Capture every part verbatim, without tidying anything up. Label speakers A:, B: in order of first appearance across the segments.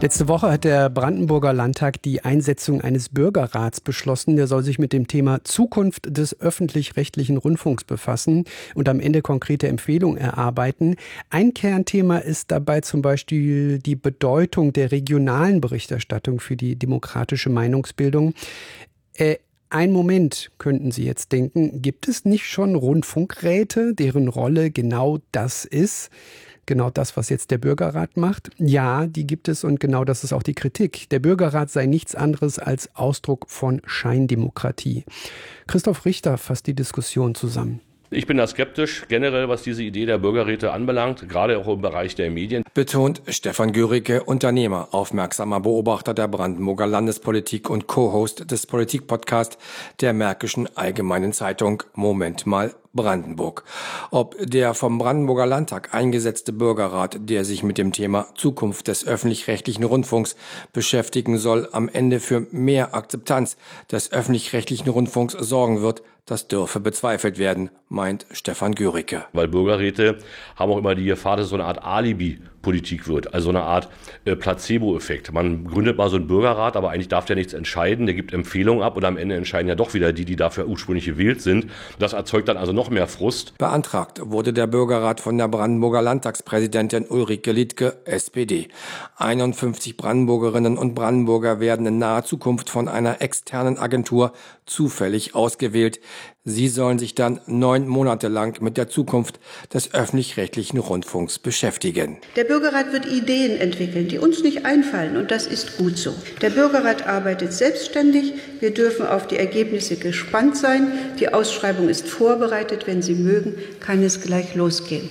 A: Letzte Woche hat der Brandenburger Landtag die Einsetzung eines Bürgerrats beschlossen. Der soll sich mit dem Thema Zukunft des öffentlich-rechtlichen Rundfunks befassen und am Ende konkrete Empfehlungen erarbeiten. Ein Kernthema ist dabei zum Beispiel die Bedeutung der regionalen Berichterstattung für die demokratische Meinungsbildung. Äh, Ein Moment, könnten Sie jetzt denken, gibt es nicht schon Rundfunkräte, deren Rolle genau das ist? Genau das, was jetzt der Bürgerrat macht? Ja, die gibt es und genau das ist auch die Kritik. Der Bürgerrat sei nichts anderes als Ausdruck von Scheindemokratie. Christoph Richter fasst die Diskussion zusammen.
B: Ich bin da skeptisch, generell, was diese Idee der Bürgerräte anbelangt, gerade auch im Bereich der Medien.
C: Betont Stefan Göricke, Unternehmer, aufmerksamer Beobachter der Brandenburger Landespolitik und Co-Host des Politikpodcasts der Märkischen Allgemeinen Zeitung Moment mal Brandenburg. Ob der vom Brandenburger Landtag eingesetzte Bürgerrat, der sich mit dem Thema Zukunft des öffentlich-rechtlichen Rundfunks beschäftigen soll, am Ende für mehr Akzeptanz des öffentlich-rechtlichen Rundfunks sorgen wird, das dürfe bezweifelt werden, meint Stefan Göricke.
B: Weil Bürgerräte haben auch immer die Gefahr, dass es so eine Art Alibi-Politik wird, also eine Art äh, Placebo-Effekt. Man gründet mal so einen Bürgerrat, aber eigentlich darf der nichts entscheiden, der gibt Empfehlungen ab und am Ende entscheiden ja doch wieder die, die dafür ursprünglich gewählt sind. Das erzeugt dann also noch mehr Frust.
C: Beantragt wurde der Bürgerrat von der Brandenburger Landtagspräsidentin Ulrike Liedtke, S P D. einundfünfzig Brandenburgerinnen und Brandenburger werden in naher Zukunft von einer externen Agentur zufällig ausgewählt. Sie sollen sich dann neun Monate lang mit der Zukunft des öffentlich-rechtlichen Rundfunks beschäftigen.
D: Der Bürgerrat wird Ideen entwickeln, die uns nicht einfallen, und das ist gut so. Der Bürgerrat arbeitet selbstständig. Wir dürfen auf die Ergebnisse gespannt sein. Die Ausschreibung ist vorbereitet. Wenn Sie mögen, kann es gleich losgehen.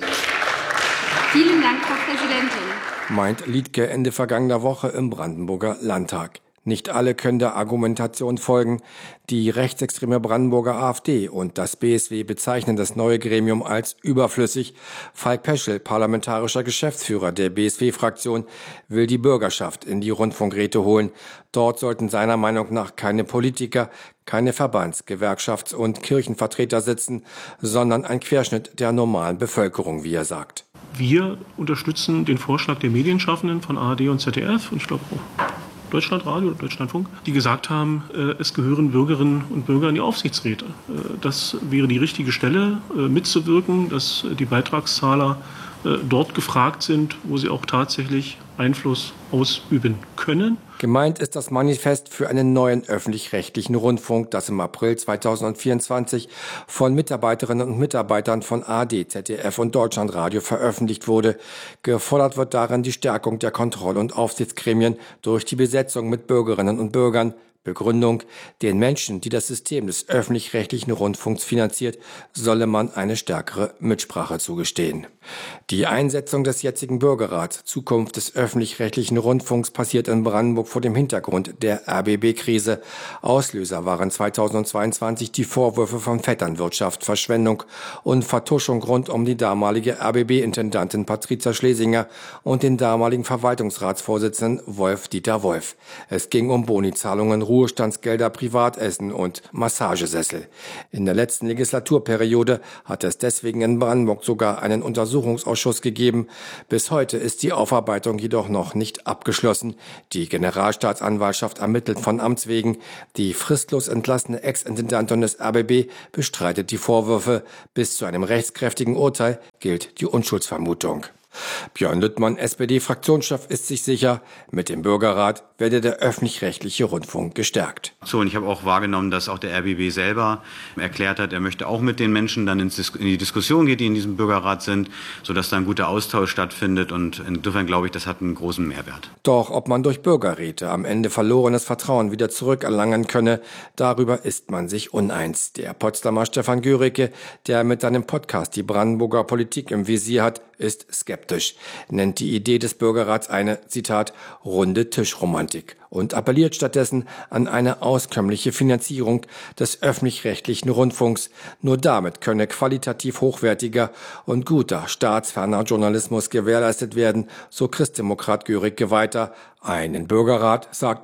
E: Vielen Dank, Frau Präsidentin.
C: Meint Liedtke Ende vergangener Woche im Brandenburger Landtag. Nicht alle können der Argumentation folgen. Die rechtsextreme Brandenburger AfD und das B S W bezeichnen das neue Gremium als überflüssig. Falk Peschel, parlamentarischer Geschäftsführer der B S W-Fraktion, will die Bürgerschaft in die Rundfunkräte holen. Dort sollten seiner Meinung nach keine Politiker, keine Verbands-, Gewerkschafts- und Kirchenvertreter sitzen, sondern ein Querschnitt der normalen Bevölkerung, wie er sagt.
F: Wir unterstützen den Vorschlag der Medienschaffenden von A R D und Z D F und ich glaube auch Deutschlandradio oder Deutschlandfunk, die gesagt haben, es gehören Bürgerinnen und Bürger in die Aufsichtsräte. Das wäre die richtige Stelle, mitzuwirken, dass die Beitragszahler dort gefragt sind, wo sie auch tatsächlich Einfluss ausüben können.
C: Gemeint ist das Manifest für einen neuen öffentlich-rechtlichen Rundfunk, das im April zweitausendvierundzwanzig von Mitarbeiterinnen und Mitarbeitern von A R D, Z D F und Deutschlandradio veröffentlicht wurde. Gefordert wird darin die Stärkung der Kontroll- und Aufsichtsgremien durch die Besetzung mit Bürgerinnen und Bürgern. Begründung: Den Menschen, die das System des öffentlich-rechtlichen Rundfunks finanziert, solle man eine stärkere Mitsprache zugestehen. Die Einsetzung des jetzigen Bürgerrats Zukunft des öffentlich-rechtlichen Rundfunks passiert in Brandenburg vor dem Hintergrund der R B B-Krise. Auslöser waren zweitausendzweiundzwanzig die Vorwürfe von Vetternwirtschaft, Verschwendung und Vertuschung rund um die damalige R B B-Intendantin Patricia Schlesinger und den damaligen Verwaltungsratsvorsitzenden Wolf-Dieter Wolf. Es ging um Bonizahlungen, Ruhestandsgelder, Privatessen und Massagesessel. In der letzten Legislaturperiode hat es deswegen in Brandenburg sogar einen Untersuchungsausschuss gegeben. Bis heute ist die Aufarbeitung jedoch noch nicht abgeschlossen. Die Generalstaatsanwaltschaft ermittelt von Amts wegen. Die fristlos entlassene Ex-Intendantin des R B B bestreitet die Vorwürfe. Bis zu einem rechtskräftigen Urteil gilt die Unschuldsvermutung. Björn Lüttmann, S P D-Fraktionschef, ist sich sicher, mit dem Bürgerrat werde der öffentlich-rechtliche Rundfunk gestärkt.
G: So, und ich habe auch wahrgenommen, dass auch der R B B selber erklärt hat, er möchte auch mit den Menschen dann in die Diskussion gehen, die in diesem Bürgerrat sind, sodass da ein guter Austausch stattfindet. Und insofern glaube ich, das hat einen großen Mehrwert.
C: Doch ob man durch Bürgerräte am Ende verlorenes Vertrauen wieder zurückerlangen könne, darüber ist man sich uneins. Der Potsdamer Stefan Göricke, der mit seinem Podcast die Brandenburger Politik im Visier hat, ist skeptisch, nennt die Idee des Bürgerrats eine, Zitat, runde Tischromantik und appelliert stattdessen an eine auskömmliche Finanzierung des öffentlich-rechtlichen Rundfunks. Nur damit könne qualitativ hochwertiger und guter staatsferner Journalismus gewährleistet werden, so Christdemokrat Göricke weiter. Einen Bürgerrat, sagt er,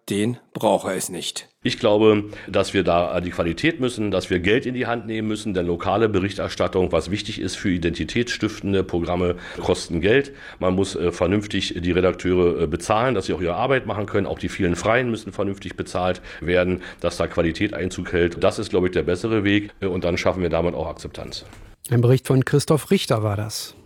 C: den brauche es nicht.
B: Ich glaube, dass wir da an die Qualität müssen, dass wir Geld in die Hand nehmen müssen, denn lokale Berichterstattung, was wichtig ist für identitätsstiftende Programme, kosten Geld. Man muss äh, vernünftig die Redakteure äh, bezahlen, dass sie auch ihre Arbeit machen können. Auch die vielen Freien müssen vernünftig bezahlt werden, dass da Qualität Einzug hält. Das ist, glaube ich, der bessere Weg äh, und dann schaffen wir damit auch Akzeptanz.
A: Ein Bericht von Christoph Richter war das.